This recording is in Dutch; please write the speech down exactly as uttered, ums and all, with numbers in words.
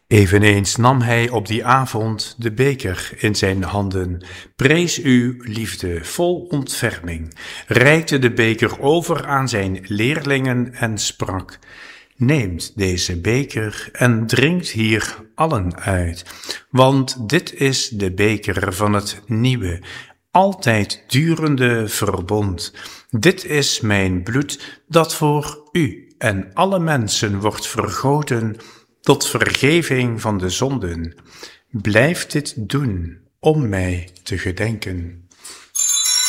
Eveneens nam hij op die avond de beker in zijn handen, prees uw liefde vol ontferming, reikte de beker over aan zijn leerlingen en sprak: neemt deze beker en drinkt hier allen uit, want dit is de beker van het nieuwe, altijd durende verbond. Dit is mijn bloed dat voor u en alle mensen wordt vergoten tot vergeving van de zonden. Blijf dit doen om mij te gedenken.